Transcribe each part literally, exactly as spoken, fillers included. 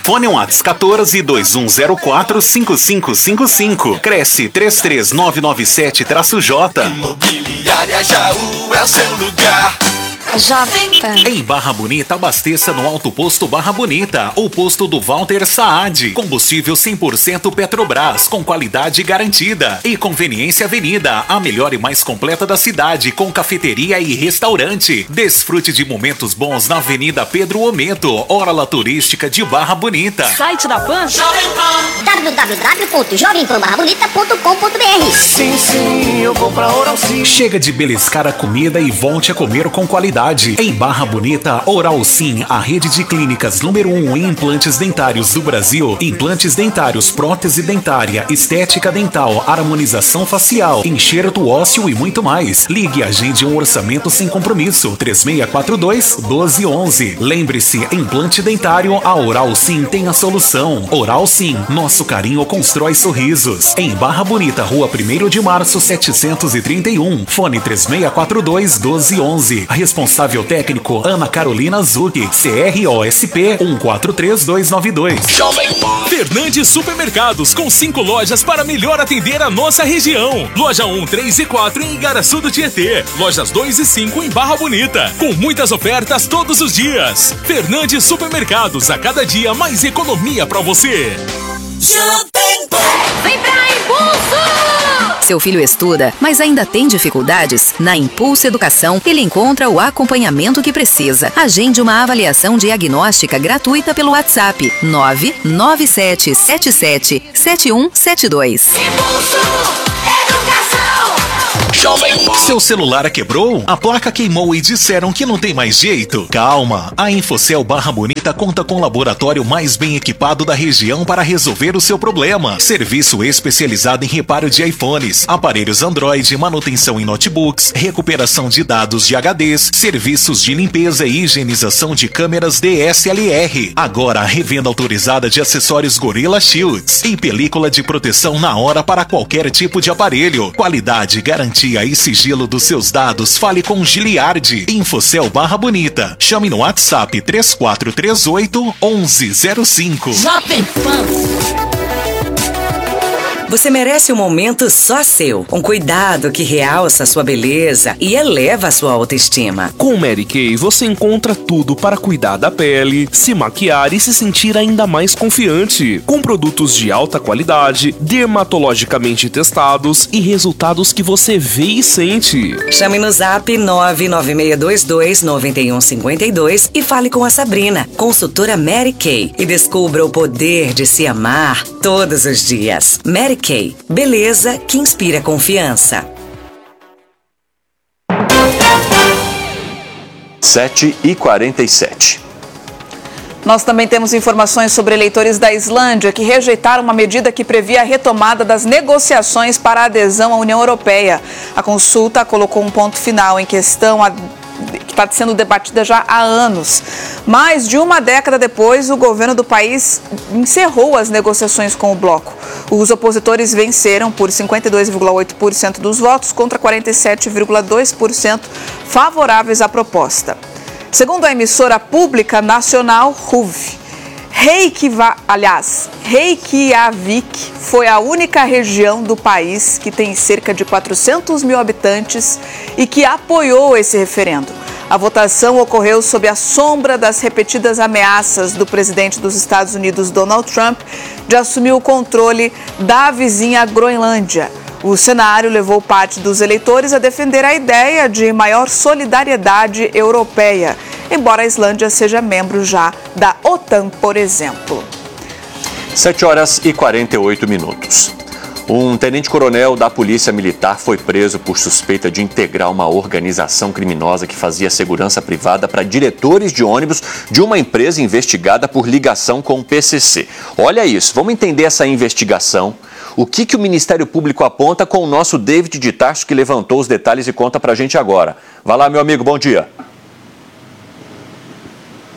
Fone WhatsApp quatorze, dois um zero quatro, cinco cinco cinco cinco. Cresce três três nove nove sete J. Imobiliária Jaú é o seu lugar. Jovem Pan. Em Barra Bonita, abasteça no Alto Posto Barra Bonita, o posto do Walter Saad. Combustível cem por cento Petrobras, com qualidade garantida. E Conveniência Avenida, a melhor e mais completa da cidade, com cafeteria e restaurante. Desfrute de momentos bons na Avenida Pedro Ometo, orla turística de Barra Bonita. Site da Pan. Jovem Pan. w w w ponto jovem pan barra bonita ponto com ponto b r. Sim, sim, eu vou pra Oral Sim. Chega de beliscar a comida e volte a comer com qualidade. Em Barra Bonita, Oral Sim, a rede de clínicas número um em implantes dentários do Brasil. Implantes dentários, prótese dentária, estética dental, harmonização facial, enxerto ósseo e muito mais. Ligue e agende um orçamento sem compromisso. três seis quatro dois, um dois um um. Lembre-se, implante dentário, a Oral Sim tem a solução. Oral Sim, nosso carinho constrói sorrisos. Em Barra Bonita, Rua primeiro de março, setecentos e trinta e um. Fone três seis quatro dois, um dois um um. Responsável técnico Ana Carolina Zucchi, C R O S P um quatro três dois nove dois. Fernandes Supermercados, com cinco lojas para melhor atender a nossa região. Loja um, três e quatro em Igaraçu do Tietê. Lojas dois e cinco em Barra Bonita. Com muitas ofertas todos os dias. Fernandes Supermercados, a cada dia mais economia para você. Vem pra Impulso! Seu filho estuda, mas ainda tem dificuldades? Na Impulso Educação, ele encontra o acompanhamento que precisa. Agende uma avaliação diagnóstica gratuita pelo WhatsApp nove nove sete sete sete sete um sete dois. Impulso Educação. Jovem Pan. Seu celular quebrou? A placa queimou e disseram que não tem mais jeito? Calma! A Infocel Barra Bonita conta com o laboratório mais bem equipado da região para resolver o seu problema. Serviço especializado em reparo de iPhones, aparelhos Android, manutenção em notebooks, recuperação de dados de H Ds, serviços de limpeza e higienização de câmeras D S L R. Agora a revenda autorizada de acessórios Gorilla Shields e película de proteção na hora para qualquer tipo de aparelho. Qualidade, garantia e sigilo dos seus dados, fale com Giliardi. Infocel Barra Bonita. Chame no WhatsApp três quatro três oito, um um zero cinco. Jovem Pan. Você merece um momento só seu. Um cuidado que realça sua beleza e eleva a sua autoestima. Com Mary Kay você encontra tudo para cuidar da pele, se maquiar e se sentir ainda mais confiante. Com produtos de alta qualidade, dermatologicamente testados e resultados que você vê e sente. Chame no zap nove nove seis dois dois nove um cinco dois e fale com a Sabrina, consultora Mary Kay, e descubra o poder de se amar todos os dias. Mary Kay, beleza que inspira confiança. sete e quarenta e sete. Nós também temos informações sobre eleitores da Islândia que rejeitaram uma medida que previa a retomada das negociações para a adesão à União Europeia. A consulta colocou um ponto final em questão a que está sendo debatida já há anos. Mais de uma década depois, o governo do país encerrou as negociações com o bloco. Os opositores venceram por cinquenta e dois vírgula oito por cento dos votos contra quarenta e sete vírgula dois por cento favoráveis à proposta. Segundo a emissora pública nacional R U V, Reykjavik, aliás, Reykjavik foi a única região do país que tem cerca de quatrocentos mil habitantes e que apoiou esse referendo. A votação ocorreu sob a sombra das repetidas ameaças do presidente dos Estados Unidos, Donald Trump, de assumir o controle da vizinha Groenlândia. O cenário levou parte dos eleitores a defender a ideia de maior solidariedade europeia, embora a Islândia seja membro já da OTAN, por exemplo. sete horas e quarenta e oito minutos. Um tenente-coronel da Polícia Militar foi preso por suspeita de integrar uma organização criminosa que fazia segurança privada para diretores de ônibus de uma empresa investigada por ligação com o P C C. Olha isso, vamos entender essa investigação. O que, que o Ministério Público aponta com o nosso David de Tarso, que levantou os detalhes e conta pra gente agora. Vai lá, meu amigo, bom dia.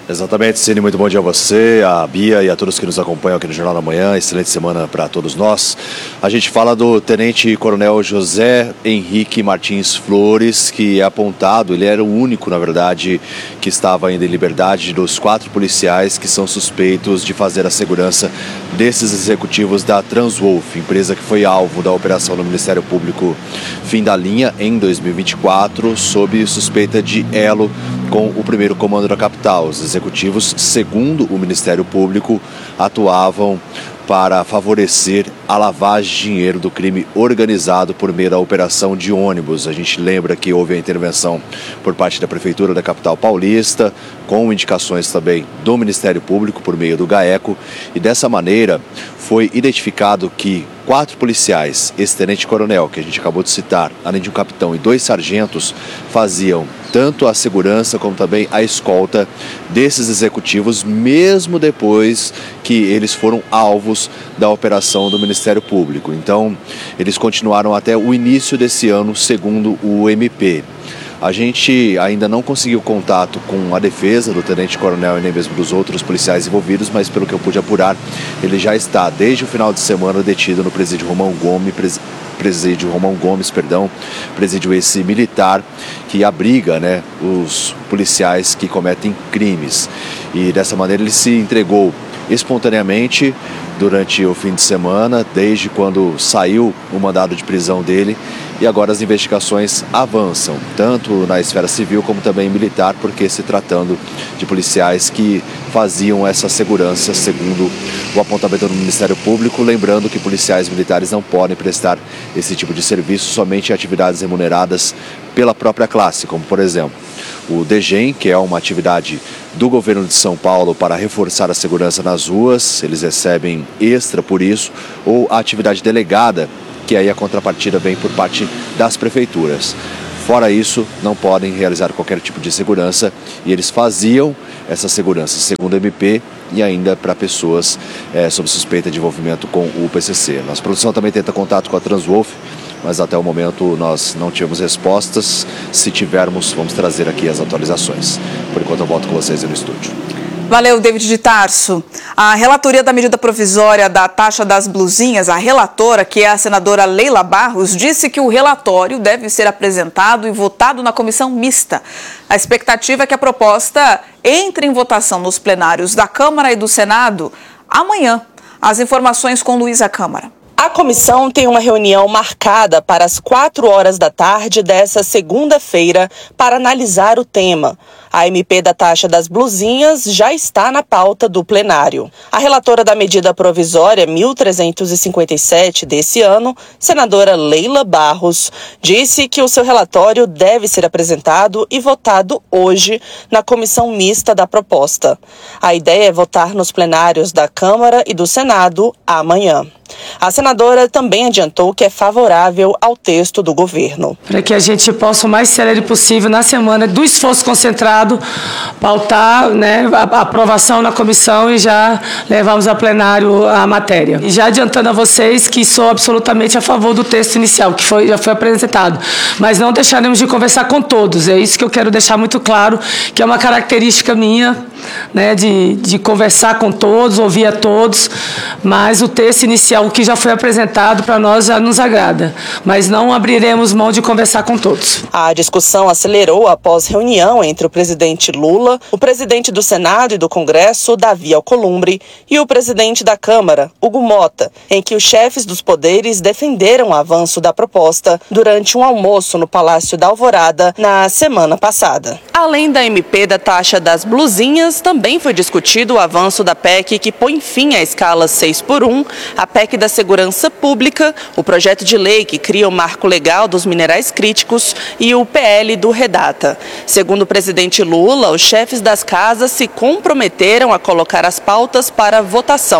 Exatamente, Cine, muito bom dia a você, a Bia e a todos que nos acompanham aqui no Jornal da Manhã. Excelente semana para todos nós. A gente fala do Tenente Coronel José Henrique Martins Flores, que é apontado, ele era o único, na verdade, que estava ainda em liberdade dos quatro policiais que são suspeitos de fazer a segurança desses executivos da Transwolf, empresa que foi alvo da operação do Ministério Público Fim da Linha em dois mil e vinte e quatro, sob suspeita de elo com o primeiro comando da capital. Os executivos, segundo o Ministério Público, atuavam para favorecer a lavagem de dinheiro do crime organizado por meio da operação de ônibus. A gente lembra que houve a intervenção por parte da Prefeitura da capital paulista, com indicações também do Ministério Público por meio do GAECO, e dessa maneira foi identificado que quatro policiais, esse tenente-coronel que a gente acabou de citar, além de um capitão e dois sargentos, faziam tanto a segurança como também a escolta desses executivos, mesmo depois que eles foram alvos da operação do Ministério Público. Então, eles continuaram até o início desse ano, segundo o M P. A gente ainda não conseguiu contato com a defesa do tenente-coronel e nem mesmo dos outros policiais envolvidos, mas pelo que eu pude apurar, ele já está, desde o final de semana, detido no presídio Romão Gomes, pres... presídio Romão Gomes, perdão, presídio esse militar que abriga, né, os policiais que cometem crimes. E dessa maneira ele se entregou espontaneamente durante o fim de semana, desde quando saiu o mandado de prisão dele, e agora as investigações avançam, tanto na esfera civil como também militar, porque se tratando de policiais que faziam essa segurança, segundo o apontamento do Ministério Público, lembrando que policiais militares não podem prestar esse tipo de serviço somente em atividades remuneradas pela própria classe, como por exemplo o DGEM, que é uma atividade do governo de São Paulo para reforçar a segurança nas ruas, eles recebem extra por isso, ou a atividade delegada, que aí a contrapartida vem por parte das prefeituras. Fora isso, não podem realizar qualquer tipo de segurança, e eles faziam essa segurança, segundo o M P, e ainda para pessoas é, sob suspeita de envolvimento com o P C C. Nossa produção também tenta contato com a Transwolf, mas até o momento nós não tivemos respostas. Se tivermos, vamos trazer aqui as atualizações. Por enquanto eu volto com vocês aí no estúdio. Valeu, David de Tarso. A relatoria da medida provisória da taxa das blusinhas, a relatora, que é a senadora Leila Barros, disse que o relatório deve ser apresentado e votado na comissão mista. A expectativa é que a proposta entre em votação nos plenários da Câmara e do Senado amanhã. As informações com Luísa Câmara. A comissão tem uma reunião marcada para as quatro horas da tarde dessa segunda-feira para analisar o tema. A M P da taxa das blusinhas já está na pauta do plenário. A relatora da medida provisória mil trezentos e cinquenta e sete desse ano, senadora Leila Barros, disse que o seu relatório deve ser apresentado e votado hoje na comissão mista da proposta. A ideia é votar nos plenários da Câmara e do Senado amanhã. A senadora também adiantou que é favorável ao texto do governo. Para que a gente possa, o mais célere possível, na semana do esforço concentrado, pautar, né, a aprovação na comissão e já levarmos a plenário a matéria. E já adiantando a vocês que sou absolutamente a favor do texto inicial, que foi, já foi apresentado. Mas não deixaremos de conversar com todos. É isso que eu quero deixar muito claro, que é uma característica minha, né, de, de conversar com todos, ouvir a todos, mas o texto inicial, o que já foi apresentado para nós, já nos agrada, mas não abriremos mão de conversar com todos. A discussão acelerou após reunião entre o presidente Lula, o presidente do Senado e do Congresso, Davi Alcolumbre, e o presidente da Câmara, Hugo Mota, em que os chefes dos poderes defenderam o avanço da proposta durante um almoço no Palácio da Alvorada na semana passada. Além da M P da taxa das blusinhas, também foi discutido o avanço da P E C que põe fim à escala seis por um, a P E C da Segurança Pública, o projeto de lei que cria o marco legal dos minerais críticos e o P L do Redata. Segundo o presidente Lula, os chefes das casas se comprometeram a colocar as pautas para votação.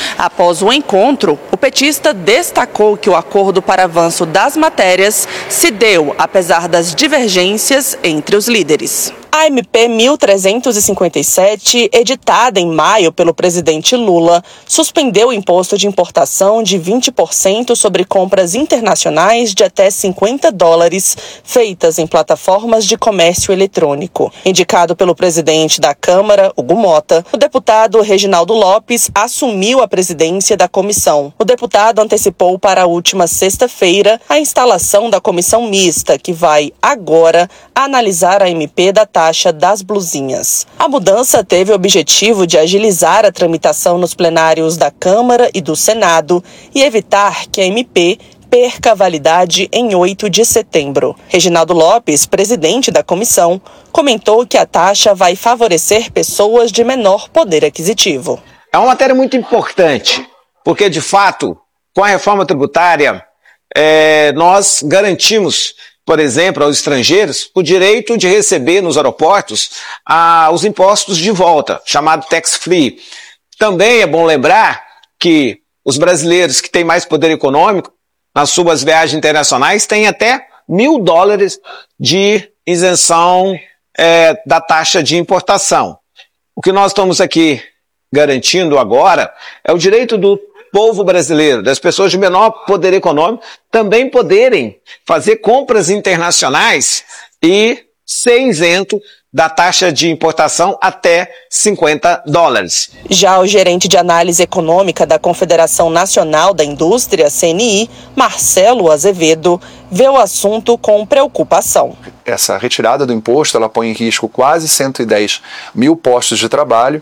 Após o encontro, o petista destacou que o acordo para avanço das matérias se deu apesar das divergências entre os líderes. A M P mil trezentos e cinquenta e sete, editada em maio pelo presidente Lula, suspendeu o imposto de importação de vinte por cento sobre compras internacionais de até cinquenta dólares feitas em plataformas de comércio eletrônico. Indicado pelo presidente da Câmara, Hugo Mota, o deputado Reginaldo Lopes assumiu a presidência da comissão. O deputado antecipou para a última sexta-feira a instalação da comissão mista, que vai agora analisar a M P da taxa das blusinhas. A mudança teve o objetivo de agilizar a tramitação nos plenários da Câmara e do Senado e evitar que a M P perca a validade em oito de setembro. Reginaldo Lopes, presidente da comissão, comentou que a taxa vai favorecer pessoas de menor poder aquisitivo. É uma matéria muito importante, porque, de fato, com a reforma tributária, é, nós garantimos, por exemplo, aos estrangeiros, o direito de receber nos aeroportos ah, os impostos de volta, chamado tax-free. Também é bom lembrar que os brasileiros que têm mais poder econômico, nas suas viagens internacionais, têm até mil dólares de isenção é, da taxa de importação. O que nós estamos aqui garantindo agora é o direito do povo brasileiro, das pessoas de menor poder econômico, também poderem fazer compras internacionais e ser isento da taxa de importação até cinquenta dólares. Já o gerente de análise econômica da Confederação Nacional da Indústria, C N I, Marcelo Azevedo, vê o assunto com preocupação. Essa retirada do imposto, ela põe em risco quase cento e dez mil postos de trabalho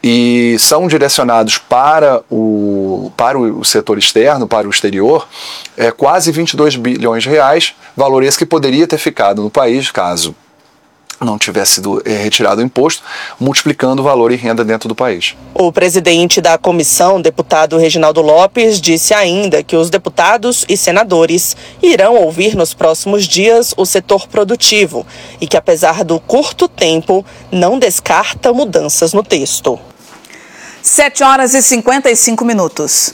e são direcionados para o, para o setor externo, para o exterior, é, quase vinte e dois bilhões de reais, valor esse que poderia ter ficado no país caso não tivesse sido é, retirado o imposto, multiplicando o valor e renda dentro do país. O presidente da comissão, deputado Reginaldo Lopes, disse ainda que os deputados e senadores irão ouvir nos próximos dias o setor produtivo e que, apesar do curto tempo, não descarta mudanças no texto. sete horas e cinquenta e cinco minutos.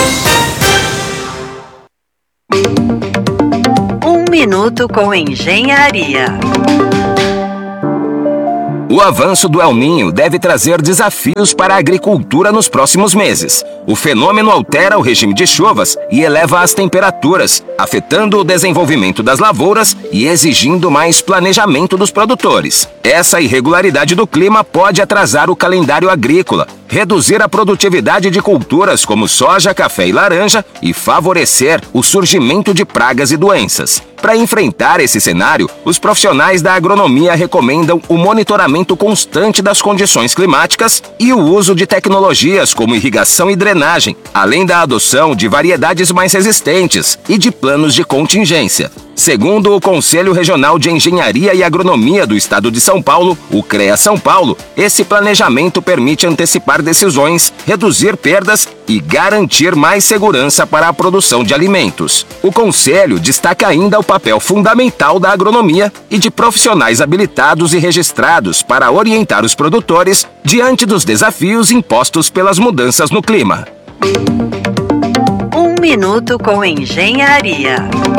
Um minuto com engenharia. O avanço do El Niño deve trazer desafios para a agricultura nos próximos meses. O fenômeno altera o regime de chuvas e eleva as temperaturas, afetando o desenvolvimento das lavouras e exigindo mais planejamento dos produtores. Essa irregularidade do clima pode atrasar o calendário agrícola, reduzir a produtividade de culturas como soja, café e laranja e favorecer o surgimento de pragas e doenças. Para enfrentar esse cenário, os profissionais da agronomia recomendam o monitoramento constante das condições climáticas e o uso de tecnologias como irrigação e drenagem, além da adoção de variedades mais resistentes e de planos de contingência. Segundo o Conselho Regional de Engenharia e Agronomia do Estado de São Paulo, o CREA São Paulo, esse planejamento permite antecipar decisões, reduzir perdas e garantir mais segurança para a produção de alimentos. O Conselho destaca ainda o papel fundamental da agronomia e de profissionais habilitados e registrados para orientar os produtores diante dos desafios impostos pelas mudanças no clima. Um minuto com engenharia.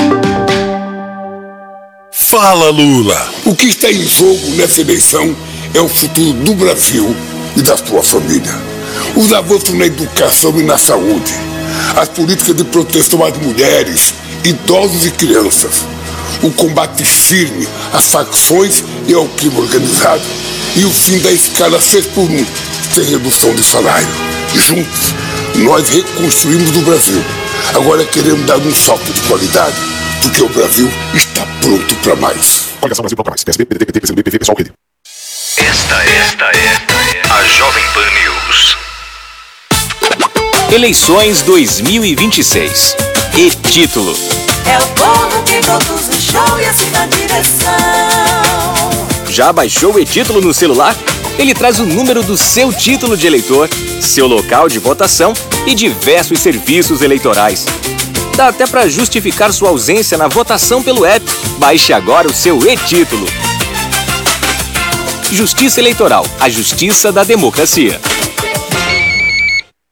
Fala, Lula! O que está em jogo nessa eleição é o futuro do Brasil e da sua família. Os avanços na educação e na saúde, as políticas de proteção às mulheres, idosos e crianças, o combate firme às facções e ao crime organizado e o fim da escala seis por um, sem redução de salário. Juntos, nós reconstruímos o Brasil. Agora queremos dar um salto de qualidade, porque o Brasil está pronto para mais. Coligação Brasil Procura Mais. P S D, P D T, P T, P C do B, P V, Pessoal, Rede. Esta é, esta é a Jovem Pan News. Eleições dois mil e vinte e seis. E título. É o povo que conduz o show e assim na direção. Já baixou o e-título no celular? Ele traz o número do seu título de eleitor, seu local de votação e diversos serviços eleitorais. Dá até para justificar sua ausência na votação pelo app. Baixe agora o seu e-título. Justiça Eleitoral, a justiça da democracia.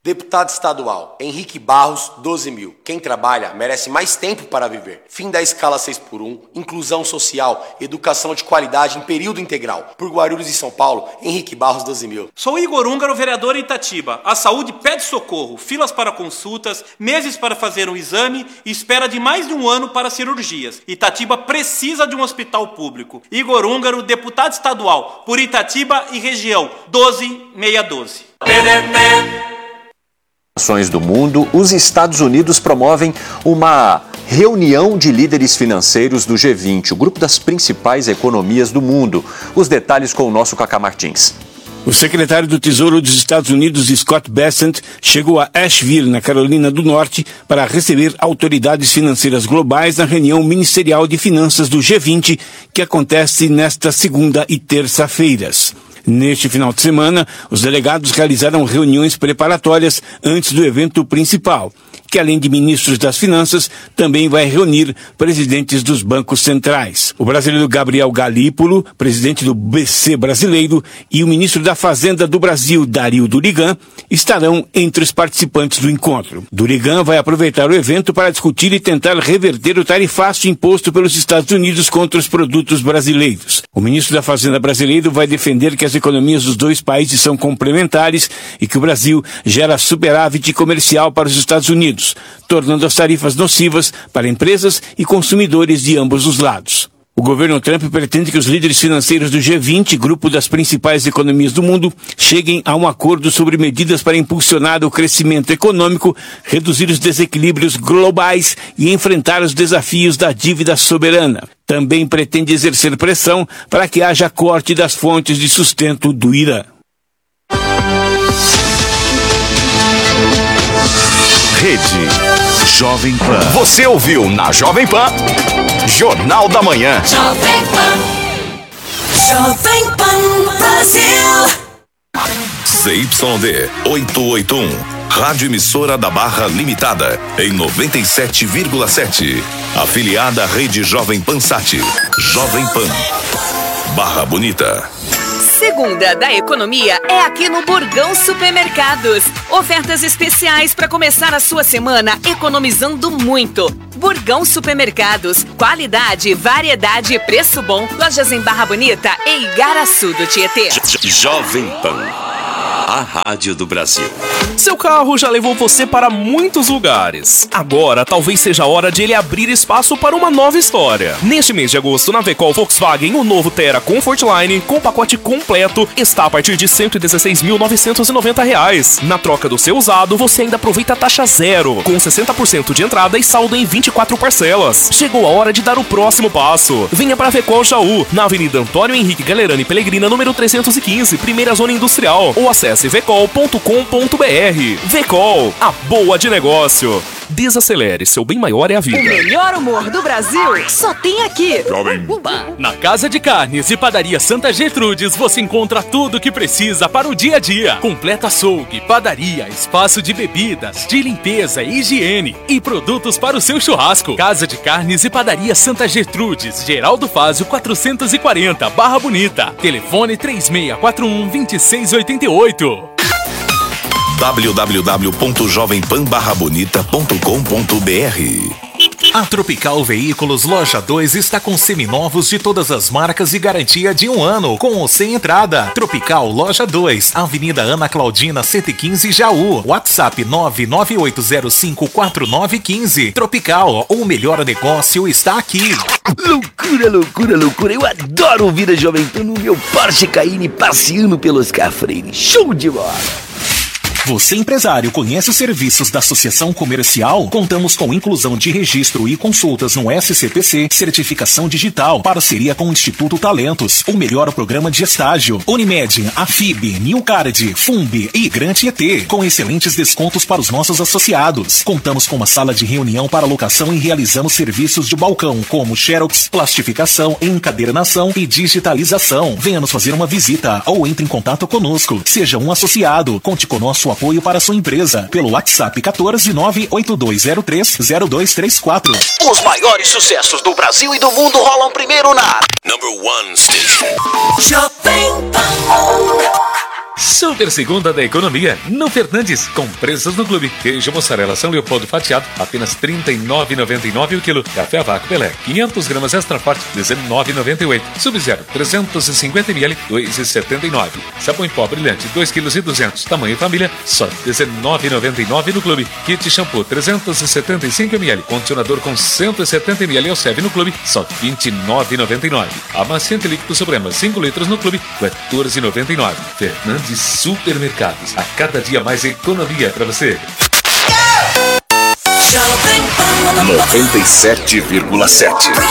Deputado estadual, Henrique Barros, doze mil. Quem trabalha merece mais tempo para viver. Fim da escala seis por um, inclusão social, educação de qualidade em período integral. Por Guarulhos e São Paulo, Henrique Barros, doze mil. Sou Igor Húngaro, vereador em Itatiba. A saúde pede socorro, filas para consultas, meses para fazer um exame e espera de mais de um ano para cirurgias. Itatiba precisa de um hospital público. Igor Húngaro, deputado estadual, por Itatiba e região, doze mil seiscentos e doze. P D T. Nações do mundo, os Estados Unidos promovem uma reunião de líderes financeiros do G vinte, o grupo das principais economias do mundo. Os detalhes com o nosso Cacá Martins. O secretário do Tesouro dos Estados Unidos, Scott Bessent, chegou a Asheville, na Carolina do Norte, para receber autoridades financeiras globais na reunião ministerial de finanças do G vinte, que acontece nesta segunda e terça-feiras. Neste final de semana, os delegados realizaram reuniões preparatórias antes do evento principal, que além de ministros das finanças, também vai reunir presidentes dos bancos centrais. O brasileiro Gabriel Galípolo, presidente do B C brasileiro, e o ministro da Fazenda do Brasil, Dario Durigan, estarão entre os participantes do encontro. Durigan vai aproveitar o evento para discutir e tentar reverter o tarifaço imposto pelos Estados Unidos contra os produtos brasileiros. O ministro da Fazenda brasileiro vai defender que as economias dos dois países são complementares e que o Brasil gera superávit comercial para os Estados Unidos, tornando as tarifas nocivas para empresas e consumidores de ambos os lados. O governo Trump pretende que os líderes financeiros do G vinte, grupo das principais economias do mundo, cheguem a um acordo sobre medidas para impulsionar o crescimento econômico, reduzir os desequilíbrios globais e enfrentar os desafios da dívida soberana. Também pretende exercer pressão para que haja corte das fontes de sustento do Irã. Rede Jovem Pan. Você ouviu na Jovem Pan, Jornal da Manhã. Jovem Pan. Jovem Pan Brasil. Z Y D oitocentos e oitenta e um, Rádio Emissora da Barra Limitada, em noventa e sete vírgula sete. Afiliada à Rede Jovem Pan Sat. Jovem Pan. Barra Bonita. Segunda da economia é aqui no Burgão Supermercados. Ofertas especiais para começar a sua semana economizando muito. Burgão Supermercados. Qualidade, variedade e preço bom. Lojas em Barra Bonita e Igaraçu do Tietê. Jovem Pan, a rádio do Brasil. Seu carro já levou você para muitos lugares. Agora, talvez seja a hora de ele abrir espaço para uma nova história. Neste mês de agosto, na Vecol Volkswagen, o novo Terra Comfortline, com pacote completo, está a partir de cento e dezesseis mil novecentos e noventa reais. Na troca do seu usado, você ainda aproveita a taxa zero, com sessenta por cento de entrada e saldo em vinte e quatro parcelas. Chegou a hora de dar o próximo passo. Venha para a Vecol Jaú, na Avenida Antônio Henrique Galerani Pelegrina, número trezentos e quinze, primeira zona industrial, ou acesse vecol ponto com ponto br. Vecol, a boa de negócio. Desacelere, seu bem maior é a vida. O melhor humor do Brasil só tem aqui. Jovem. Na Casa de Carnes e Padaria Santa Gertrudes você encontra tudo o que precisa para o dia a dia. Completa açougue, padaria, espaço de bebidas, de limpeza e higiene e produtos para o seu churrasco. Casa de Carnes e Padaria Santa Gertrudes, Geraldo Fázio quatrocentos e quarenta, Barra Bonita. Telefone três seis quatro um, dois seis oito oito. w w w ponto jovem pan barra bonita ponto com ponto b r. A Tropical Veículos Loja dois está com seminovos de todas as marcas e garantia de um ano, com ou sem entrada. Tropical Loja dois, Avenida Ana Claudina cento e quinze, Jaú. WhatsApp nove nove oito zero cinco quatro nove um cinco. Tropical, o melhor negócio está aqui. Loucura, loucura, loucura. Eu adoro ouvir a Jovem Pan no meu Porsche Cayenne passeando pelos Cafreiros. Show de bola! Você, empresário, conhece os serviços da Associação Comercial? Contamos com inclusão de registro e consultas no S C P C, certificação digital, parceria com o Instituto Talentos, o melhor programa de estágio, Unimed, Afib, Newcard, Fumb e Grant E T, com excelentes descontos para os nossos associados. Contamos com uma sala de reunião para locação e realizamos serviços de balcão, como xerox, plastificação, encadernação e digitalização. Venha nos fazer uma visita ou entre em contato conosco. Seja um associado. Conte com nosso apoio para sua empresa pelo WhatsApp quatorze nove oito dois zero três zero dois três quatro. Os maiores sucessos do Brasil e do mundo rolam primeiro na Number One Station. Jovem Pan. Super segunda da economia no Fernandes, com preços no clube. Queijo mussarela São Leopoldo fatiado, apenas trinta e nove reais e noventa e nove centavos o quilo. Café a vácuo Pelé, quinhentas gramas extra forte, dezenove reais e noventa e oito centavos. Sub-Zero, trezentos e cinquenta mililitros, dois reais e setenta e nove centavos. Sabão em pó brilhante, dois quilos e duzentos. Tamanho família, só dezenove reais e noventa e nove centavos no clube. Kit shampoo, trezentos e setenta e cinco mililitros. Condicionador com cento e setenta mililitros Elsev no clube, só vinte e nove reais e noventa e nove centavos. Amaciante líquido Suprema, cinco litros no clube, quatorze reais e noventa e nove centavos. Fernandes Supermercados, a cada dia mais economia para você. noventa e sete vírgula sete.